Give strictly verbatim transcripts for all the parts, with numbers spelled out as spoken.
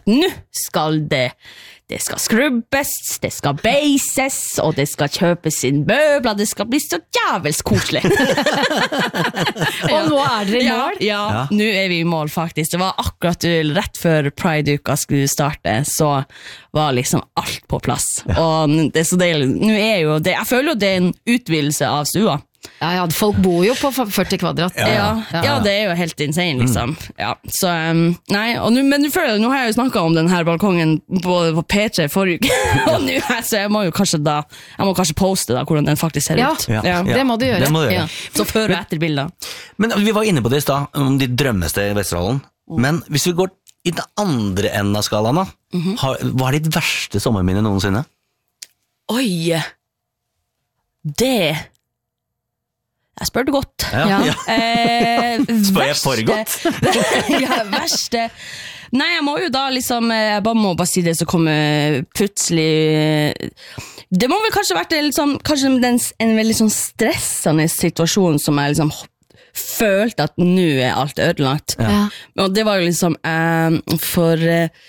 nå skal det Det skal skrubbes, det skal beises, og det skal kjøpes inn møbler, det skal bli så jævels koselig. Og nå er dere i mål? Ja, ja, ja, nå er vi i mål faktisk. Det var akkurat rett før Pride-uka skulle starte, så var liksom alt på plass. Ja. Og det, så det, nå er jo det, jeg føler jo det er en utvidelse av stua. Ja, ja, folk bor jo på førti kvadrat. Ja, ja. Ja, ja, det er jo helt insane, liksom. Mm. Ja, så, um, nei, og nu, men nu føler jeg, nå har jeg jo snakket om den her balkongen på, på P tre forrige uke, og nu, så jeg må jo kanskje da, jeg må kanskje poste da, hvordan den faktisk ser ja. ut. Ja, ja. Det må du gjøre. Det må du gjøre. Ja. Så før og etter bilder. Men vi var inne på det i sted, om de drømmeste i Vesterålen, mm. men hvis vi går i den andre enden av skalaen da, mm-hmm. har, hva er ditt verste sommerminne noensinne? Oi, det... Jeg spør det godt. Ja, ja. Eh, spør jeg for godt? Ja, verste. Nei, jeg må jo da liksom, jeg bare må bare si det, så kommer plutselig, det må vel kanskje vært liksom, kanskje en, en veldig sånn stressende situasjon som jeg liksom følte at nå er alt ødelagt. Ja. Og det var jo liksom, eh, for...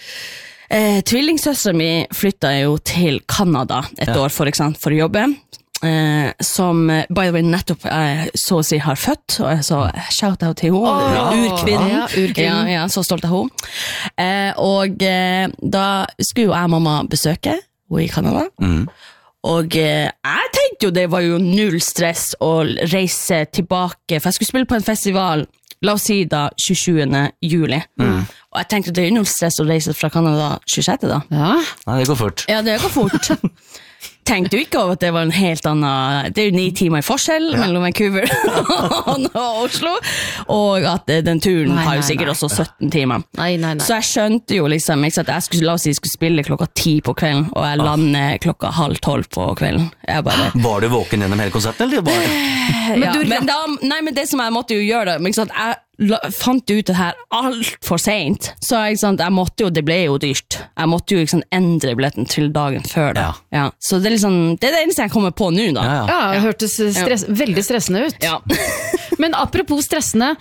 Eh, tvillingsøstre mi flyttet jo til Kanada et ja. år for, eksempel, for å jobbe. Eh, som by the way nettopp eh, så å si har født og så shout out til henne oh, urkvinnen ja, urkvinnen. Ja, ja, så stolt av henne eh, og eh, da skulle jo jeg og mamma besøke henne i Kanada mm. og eh, jeg tenkte jo det var jo null stress å reise tilbake, for jeg skulle spille på en festival la oss si da tjuesjuende juli mm. og jeg tenkte det er null stress å reise fra Kanada tjuesjette da ja. Ja, det går fort ja, det går fort tenkte jo ikke over at det var en helt annen, det er jo ni timer i forskjell ja. mellom Vancouver og Oslo, og at den turen nei, har jo sikkert nei, nei. også sytten timer. Nei, nei, nei. Så jeg skjønte jo liksom, ikke at jeg skulle, la oss si, jeg skulle spille klokka ti på kvelden, og jeg lander klokka halv tolv på kvelden. Jeg bare... Var du våken gjennom hele konserten, eller var det? men, ja, men, da, nei, men det som jeg måtte jo gjøre, da, ikke sant, jeg La, fant ut det her alt for sent så ikke sant, jeg måtte jo, det ble jo dyrt jeg måtte jo ikke sant, endre billetten til dagen før da. Ja. Ja, så det er liksom det er det eneste jeg kommer på nå da ja, ja. ja det hørtes stress, ja. veldig stressende ut ja. Men apropos stressende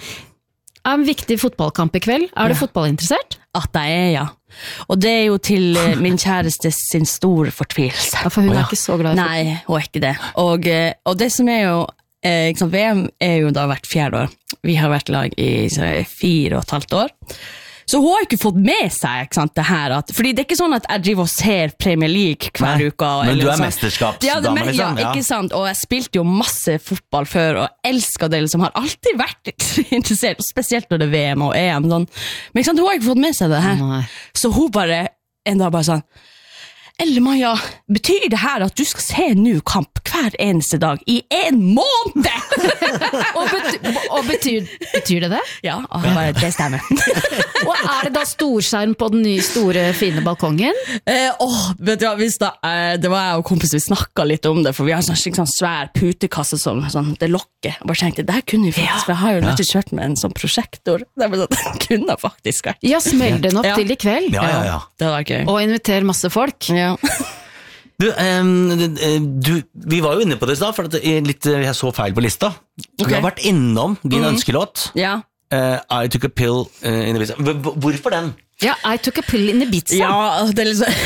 er en viktig fotballkamp i kveld, er du ja. fotballinteressert? At jeg er, ja og det er jo til min kjæreste sin store fortvilelse ja, for hun er oh, ja. ikke så glad i fotball nei, hun er ikke det og, og det som er jo Eh, V M er jo da hvert fjerde år vi har vært lag i så, fire og et halvt år så hun har ikke fått med seg ikke sant, det her at, fordi det er ikke sånn at jeg driver og ser Premier League hver Nei, uke og, men du er sånn. mesterskapsdame ja, det, men, liksom, ja, ikke sant, og jeg spilte jo masse fotball før og elsket det liksom, har alltid vært interessert og spesielt når det er V M og E M sånn. Men ikke sant, hun har ikke fått med seg det her Nei. Så hun bare, en dag bare sånn eller Maja, betyr det her at du skal se nu kamp hver eneste dag i en måned? og, bety og betyr, betyr det det? Ja, bare, det stemmer. og er det da storskjerm på den nye store fine balkongen? Eh, åh, vet du hva, hvis da, eh, det var jeg og kompis vi snakket litt om det, for vi har sånn, sånn svær putekasse som sånn, det lokker. Jeg bare tenkte, det her kunne vi faktisk, for jeg har jo ja. nettopp kjørt med en sånn prosjektor. Det var sånn, det kunne faktisk vært. Ja, smell den opp ja. til i kveld. Ja, ja, ja. Det var gøy. Og inviter masse folk. Ja. Du, um, du, vi var jo inne på det i sted, for at litt, jeg så feil på lista. Okay. Du har vært innom din mm. ønskelåt. Ja. Uh, I took a pill uh, in Ibiza. Hvorfor den? Ja, I took a pill in Ibiza. Ja, det er liksom...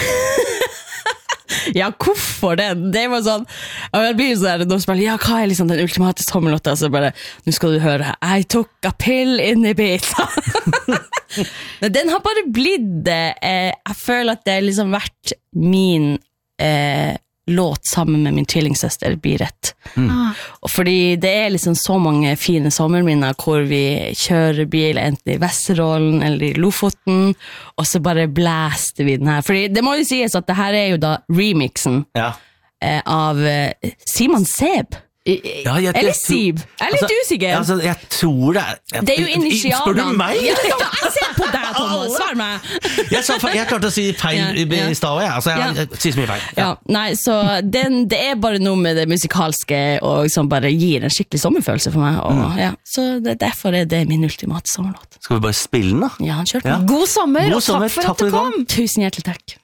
ja, hvorfor den? Det var sånn... Og jeg blir sånn, de spiller, ja, hva er liksom den ultimate sommerlåta? Så bare, nå skal du høre, I took a pill in Ibiza. Den har bare blitt... Eh, jeg føler at det har liksom vært min... Eh, låt sammen med min tvillingsøster blir rett mm. og fordi det er liksom så mange fine sommerminner hvor vi kjører bil enten i Vesterålen eller i Lofoten og så bare blæster vi den her fordi det må jo sies at det her er jo da remixen ja. eh, av eh, Simon Seb ja, jeg, eller Sib jeg er litt altså, usikker altså, jeg tror det er jeg, det er jo initialen spør du meg? ja, jeg ser på deg Thomas, svar meg jeg, sa, jeg klarte å si feil ja, i, i stedet ja. altså, jeg, jeg, jeg sier så mye feil ja. Ja, nei, så den, det er bare noe med det musikalske og som bare gir en skikkelig sommerfølelse for meg og, mm. ja, så det, derfor er det min ultimate sommerlåt skal vi bare spille den da? ja, han kjørte ja. God sommer God og sommer. takk for Takk at du kom tusen hjertelig takk